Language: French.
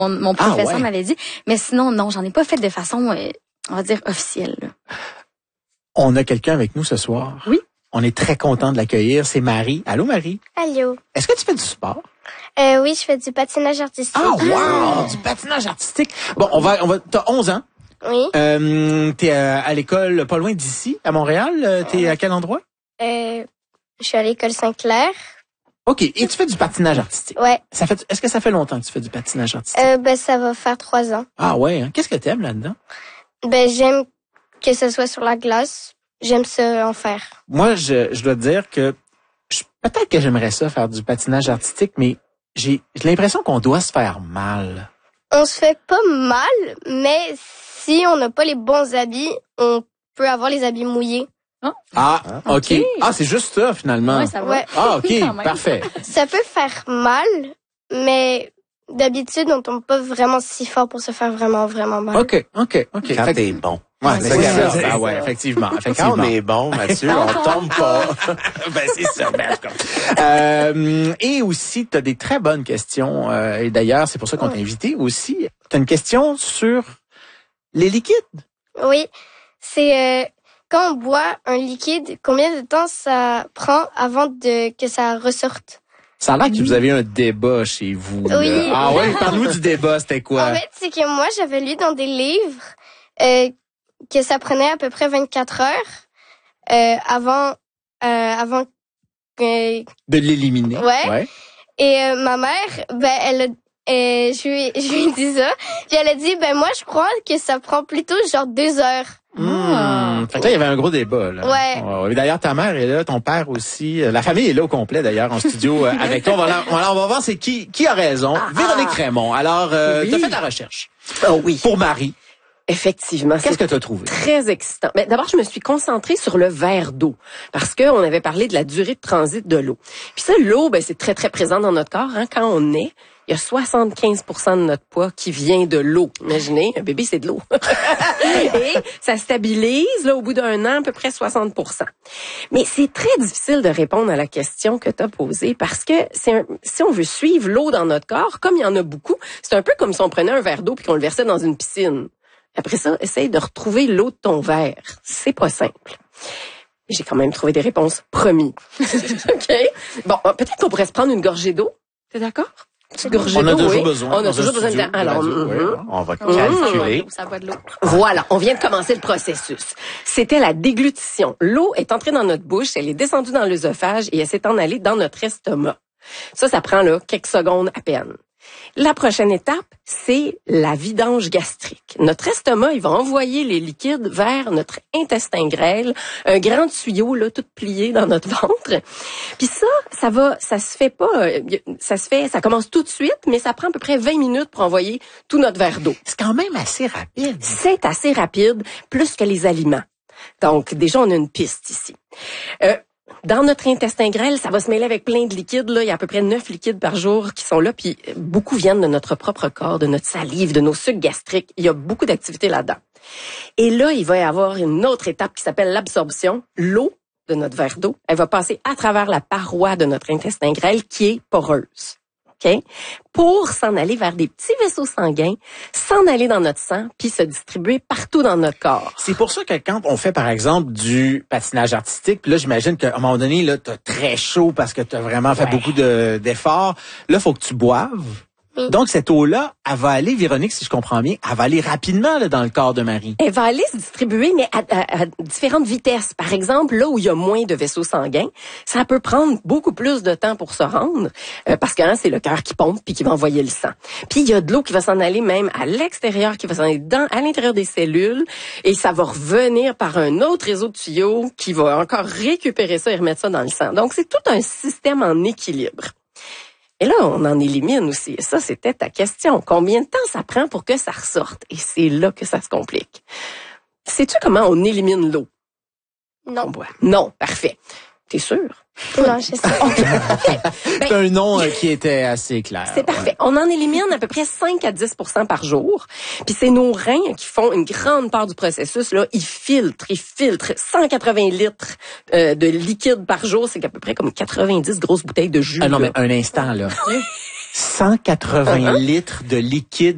mon professeur m'avait dit. Mais sinon, non, j'en ai pas fait de façon, on va dire, officielle. Là. On a quelqu'un avec nous ce soir. Oui. On est très content de l'accueillir. C'est Marie. Allô, Marie? Allô. Est-ce que tu fais du sport? Oui, je fais du patinage artistique. Ah, wow! Du patinage artistique. Bon, t'as 11 ans. Oui. T'es à l'école pas loin d'ici, à Montréal. T'es à quel endroit? Je suis à l'école Saint-Clair. OK. Et tu fais du patinage artistique? Ouais. Est-ce que ça fait longtemps que tu fais du patinage artistique? Ça va faire 3 ans. Ah ouais, hein? Qu'est-ce que t'aimes là-dedans? J'aime que ce soit sur la glace. J'aime ça en faire. Moi, je dois te dire que peut-être que j'aimerais ça faire du patinage artistique, mais j'ai l'impression qu'on doit se faire mal. On se fait pas mal, mais si on n'a pas les bons habits, on peut avoir les habits mouillés. Ah, OK. Ah, c'est juste ça, finalement. Ouais, ça va. Ouais. Ah, OK, parfait. Ça peut faire mal, mais d'habitude, on tombe pas vraiment si fort pour se faire vraiment, vraiment mal. OK. Quand t'es bon. Ouais, c'est c'est ça. ça. Ah ouais, effectivement. Quand on est bon, Mathieu, on tombe pas. C'est ça. Et aussi, tu as des très bonnes questions. Et d'ailleurs, c'est pour ça qu'on t'a invité aussi. Tu as une question sur les liquides. Oui, c'est quand on boit un liquide, combien de temps ça prend avant que ça ressorte? Ça a l'air que vous avez un débat chez vous. Oui. Là. Ah ouais, parle-nous du débat, c'était quoi? En fait, c'est que moi, j'avais lu dans des livres que ça prenait à peu près 24 heures avant que... De l'éliminer. Ouais. Et ma mère, je lui ai dit ça. Puis elle a dit, moi, je crois que ça prend plutôt genre 2 heures. Fait que là, il y avait un gros débat. Là. Ouais. D'ailleurs, ta mère est là, ton père aussi. La famille est là au complet, d'ailleurs, en studio avec toi. On va voir c'est qui a raison. Véronique Raymond. Alors, t'as fait la recherche. Oh oui. Pour Marie. Effectivement. Qu'est-ce que tu as trouvé? Très excitant. D'abord, je me suis concentrée sur le verre d'eau parce que on avait parlé de la durée de transit de l'eau. Puis ça, l'eau, c'est très, très présent dans notre corps. Hein. Quand on naît, il y a 75% de notre poids qui vient de l'eau. Imaginez, un bébé, c'est de l'eau. Et ça stabilise, là, au bout d'un an, à peu près 60%. Mais c'est très difficile de répondre à la question que tu as posée parce que si on veut suivre l'eau dans notre corps, comme il y en a beaucoup, c'est un peu comme si on prenait un verre d'eau puis qu'on le versait dans une piscine. Après ça, essaye de retrouver l'eau de ton verre. C'est pas simple. J'ai quand même trouvé des réponses, promis. OK? Bon, peut-être qu'on pourrait se prendre une gorgée d'eau. T'es d'accord? On a toujours besoin. On a toujours besoin de temps. Alors, on va calculer. Ça boit de l'eau. Voilà, on vient de commencer le processus. C'était la déglutition. L'eau est entrée dans notre bouche, elle est descendue dans l'œsophage et elle s'est en allée dans notre estomac. Ça prend là quelques secondes à peine. La prochaine étape, c'est la vidange gastrique. Notre estomac, il va envoyer les liquides vers notre intestin grêle, un grand tuyau là tout plié dans notre ventre. Puis ça commence tout de suite, mais ça prend à peu près 20 minutes pour envoyer tout notre verre d'eau. C'est quand même assez rapide. C'est assez rapide, plus que les aliments. Donc déjà on a une piste ici. Dans notre intestin grêle, ça va se mêler avec plein de liquides. Là, il y a à peu près 9 liquides par jour qui sont là. Puis beaucoup viennent de notre propre corps, de notre salive, de nos sucs gastriques. Il y a beaucoup d'activités là-dedans. Et là, il va y avoir une autre étape qui s'appelle l'absorption. L'eau de notre verre d'eau, elle va passer à travers la paroi de notre intestin grêle qui est poreuse. Okay? Pour s'en aller vers des petits vaisseaux sanguins, s'en aller dans notre sang, puis se distribuer partout dans notre corps. C'est pour ça que quand on fait, par exemple, du patinage artistique, puis là, j'imagine qu'à un moment donné, là, t'as très chaud parce que t'as vraiment fait beaucoup d'efforts. Là, faut que tu boives. Oui. Donc, cette eau-là, elle va aller, Véronique, si je comprends bien, elle va aller rapidement là, dans le corps de Marie. Elle va aller se distribuer, mais à différentes vitesses. Par exemple, là où il y a moins de vaisseaux sanguins, ça peut prendre beaucoup plus de temps pour se rendre, parce que c'est le cœur qui pompe puis qui va envoyer le sang. Puis il y a de l'eau qui va s'en aller même à l'extérieur, qui va s'en aller à l'intérieur des cellules, et ça va revenir par un autre réseau de tuyaux qui va encore récupérer ça et remettre ça dans le sang. Donc, c'est tout un système en équilibre. Et là, on en élimine aussi. Et ça, c'était ta question. Combien de temps ça prend pour que ça ressorte? Et c'est là que ça se complique. Sais-tu comment on élimine l'eau? Non. Non, parfait. T'es sûr? Non, je sais. C'est un nom qui était assez clair. C'est parfait. On en élimine à peu près 5 à 10% par jour. Puis c'est nos reins qui font une grande part du processus. Là, ils filtrent 180 litres de liquide par jour. C'est à peu près comme 90 grosses bouteilles de jus. Ah non, mais un instant, là. 180 litres de liquide